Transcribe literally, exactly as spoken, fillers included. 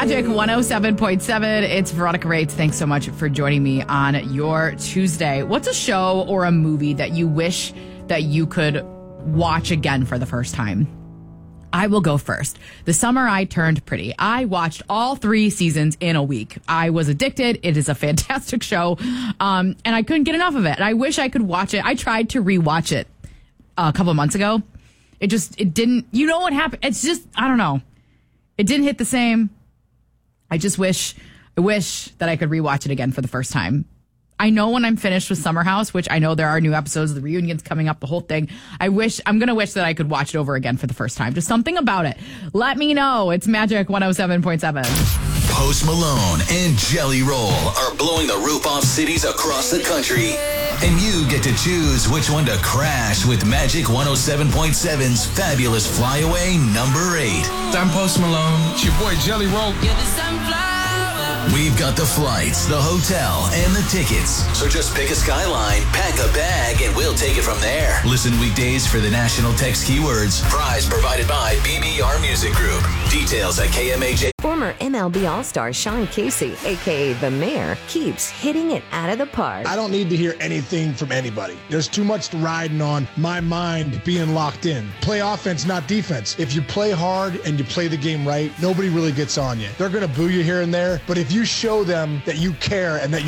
Magic one oh seven point seven. It's Veronica Rates. Thanks so much for joining me on your Tuesday. What's a show or a movie that you wish that you could watch again for the first time? I will go first. The Summer I Turned Pretty. I watched all three seasons in a week. I was addicted. It is a fantastic show. Um, and I couldn't get enough of it. And I wish I could watch it. I tried to rewatch it a couple of months ago. It just, it didn't, you know what happened? It's just, I don't know. It didn't hit the same. I just wish, I wish that I could rewatch it again for the first time. I know when I'm finished with Summer House, which I know there are new episodes, the reunions coming up, the whole thing. I wish, I'm going to wish that I could watch it over again for the first time. Just something about it. Let me know. It's Magic one oh seven point seven. Post Malone and Jelly Roll are blowing the roof off cities across the country. And you get to choose which one to crash with Magic one oh seven point seven's fabulous flyaway number eight. I'm Post Malone. It's your boy Jelly Roll. You're the sunflower. We've got the flights, the hotel, and the tickets. So just pick a skyline, pack a bag, and we'll take it from there. Listen weekdays for the national text keywords. Prize provided by B B R Music Group. Details at K M A J. Former M L B All-Star Sean Casey, a k a. The Mayor, keeps hitting it out of the park. I don't need to hear anything from anybody. There's too much riding on my mind being locked in. Play offense, not defense. If you play hard and you play the game right, nobody really gets on you. They're going to boo you here and there, but if you show them that you care and that you're